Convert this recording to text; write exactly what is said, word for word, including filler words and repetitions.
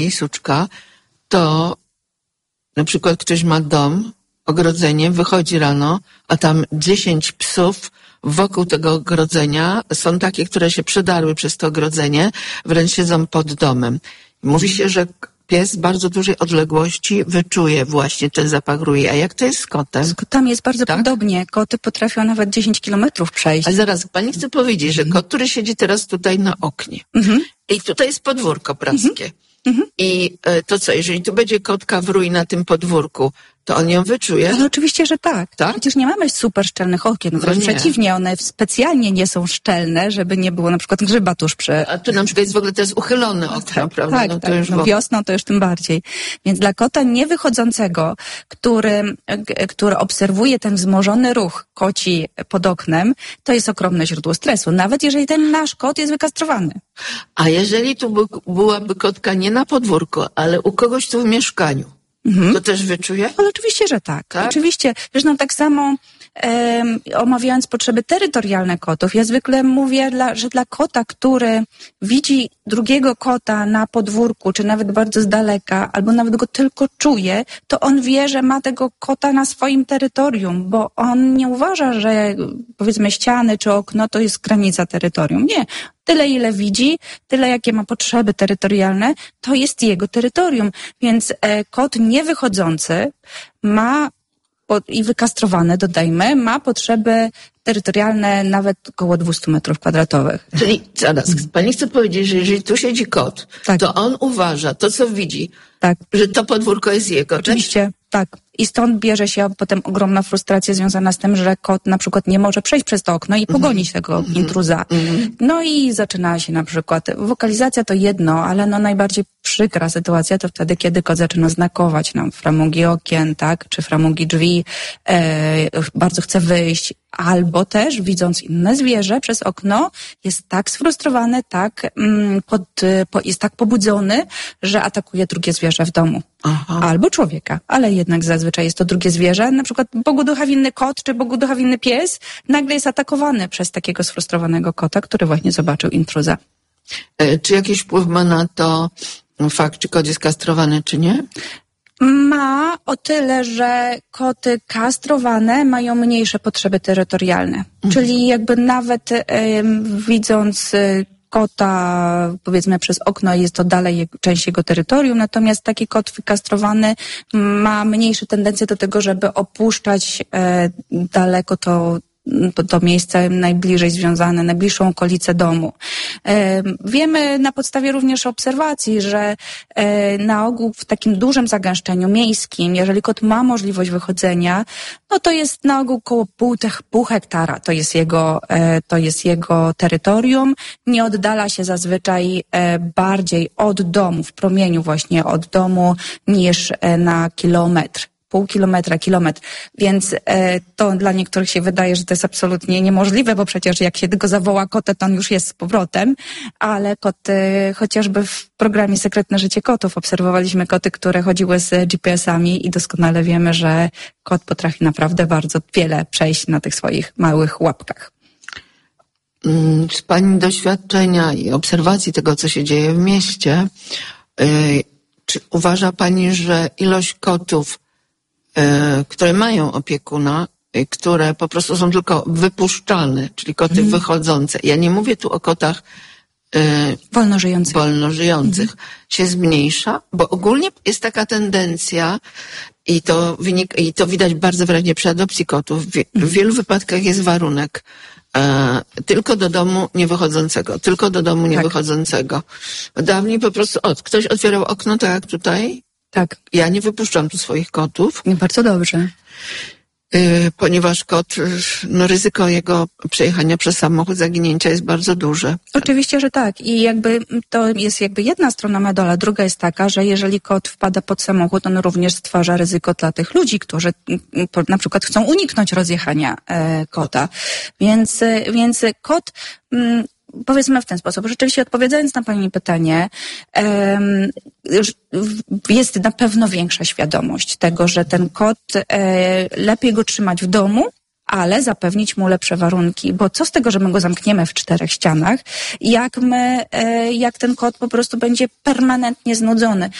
i suczka, to na przykład ktoś ma dom, ogrodzenie, wychodzi rano, a tam dziesięć psów wokół tego ogrodzenia są takie, które się przedarły przez to ogrodzenie, wręcz siedzą pod domem. Mówi się, że pies z bardzo dużej odległości wyczuje właśnie ten zapach rui. A jak to jest z kotem? Z kotami jest bardzo tak? podobnie. Koty potrafią nawet dziesięć kilometrów przejść. Ale zaraz, pani chce powiedzieć, że kot, który siedzi teraz tutaj na oknie mhm. i tutaj jest podwórko praskie. Mhm. I to co, jeżeli tu będzie kotka w rui na tym podwórku, to on ją wyczuje? Ale oczywiście, że tak. tak. Przecież nie mamy super szczelnych okien. Wręcz no przeciwnie, one specjalnie nie są szczelne, żeby nie było na przykład grzyba tuż przy... A tu na przykład jest w ogóle to jest uchylone okno, tak, prawda? Tak, no, tak. To już no, wiosną to już tym bardziej. Więc dla kota niewychodzącego, który, który obserwuje ten wzmożony ruch koci pod oknem, to jest ogromne źródło stresu. Nawet jeżeli ten nasz kot jest wykastrowany. A jeżeli tu by, byłaby kotka nie na podwórku, ale u kogoś tu w mieszkaniu, mhm. to też wyczuje? Ale oczywiście, że tak. tak? Oczywiście. Zresztą tak samo um, omawiając potrzeby terytorialne kotów, ja zwykle mówię, dla, że dla kota, który widzi drugiego kota na podwórku, czy nawet bardzo z daleka, albo nawet go tylko czuje, to on wie, że ma tego kota na swoim terytorium, bo on nie uważa, że powiedzmy ściany czy okno to jest granica terytorium. Nie. Tyle, ile widzi, tyle, jakie ma potrzeby terytorialne, to jest jego terytorium. Więc e, kot niewychodzący ma po, i wykastrowany, dodajmy, ma potrzeby terytorialne nawet około dwieście metrów kwadratowych. Czyli zaraz, pani chce powiedzieć, że jeżeli tu siedzi kot, tak. to on uważa to, co widzi, tak. że to podwórko jest jego. Oczywiście, tak? tak. I stąd bierze się potem ogromna frustracja związana z tym, że kot na przykład nie może przejść przez to okno i pogonić mm-hmm. tego mm-hmm. intruza. Mm-hmm. No i zaczyna się na przykład, wokalizacja to jedno, ale no najbardziej przykra sytuacja to wtedy, kiedy kot zaczyna znakować nam framugi okien, tak, czy framugi drzwi, e, bardzo chce wyjść, albo też widząc inne zwierzę przez okno jest tak sfrustrowany, tak, mm, pod, po, jest tak pobudzony, że atakuje drugie zwierzę w domu. Aha. Albo człowieka, ale jednak zazwyczaj jest to drugie zwierzę, na przykład Bogu ducha winny kot, czy Bogu ducha winny pies, nagle jest atakowany przez takiego sfrustrowanego kota, który właśnie zobaczył intruza. E, czy jakiś wpływ ma na to fakt, czy kot jest kastrowany, czy nie? Ma o tyle, że koty kastrowane mają mniejsze potrzeby terytorialne. Mhm. Czyli jakby nawet y, widząc y, kota, powiedzmy przez okno, jest to dalej część jego terytorium, natomiast taki kot wykastrowany ma mniejsze tendencje do tego, żeby opuszczać y, daleko to To, to miejsce najbliżej związane, najbliższą okolicę domu. E, wiemy na podstawie również obserwacji, że e, na ogół w takim dużym zagęszczeniu miejskim, jeżeli kot ma możliwość wychodzenia, no to jest na ogół około pół, pół hektara. To jest jego, e, to jest jego terytorium. Nie oddala się zazwyczaj e, bardziej od domu, w promieniu właśnie od domu, niż e, na kilometr. Pół kilometra, kilometr, więc e, to dla niektórych się wydaje, że to jest absolutnie niemożliwe, bo przecież jak się tylko zawoła kotę, to on już jest z powrotem, ale koty, chociażby w programie Sekretne życie kotów obserwowaliśmy koty, które chodziły z G P S-ami i doskonale wiemy, że kot potrafi naprawdę bardzo wiele przejść na tych swoich małych łapkach. Z pani doświadczenia i obserwacji tego, co się dzieje w mieście, yy, czy uważa pani, że ilość kotów, które mają opiekuna, które po prostu są tylko wypuszczalne, czyli koty mm. wychodzące. Ja nie mówię tu o kotach y, wolno żyjących, wolno żyjących. Mm. się zmniejsza, bo ogólnie jest taka tendencja i to wynika, i to widać bardzo wyraźnie przy adopcji kotów. W, w wielu wypadkach jest warunek e, tylko do domu niewychodzącego, tylko do domu niewychodzącego. Tak. Dawniej po prostu, o, ktoś otwierał okno, tak jak tutaj. Tak. Ja nie wypuszczam tu swoich kotów. Nie, bardzo dobrze. Yy, ponieważ kot, no ryzyko jego przejechania przez samochód, zaginięcia jest bardzo duże. Oczywiście, że tak. I jakby to jest jakby jedna strona medalu, druga jest taka, że jeżeli kot wpada pod samochód, on również stwarza ryzyko dla tych ludzi, którzy na przykład chcą uniknąć rozjechania e, kota. Więc, więc kot... Mm, powiedzmy w ten sposób, rzeczywiście odpowiadając na pani pytanie, um, jest na pewno większa świadomość tego, że ten kot, e, lepiej go trzymać w domu, ale zapewnić mu lepsze warunki, bo co z tego, że my go zamkniemy w czterech ścianach, jak my, jak ten kot po prostu będzie permanentnie znudzony.